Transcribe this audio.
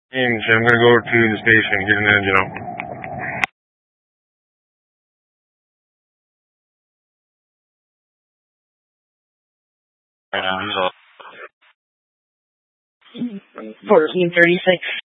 I'm gonna go to the station and get an engine up. Right now, he's off. 1436.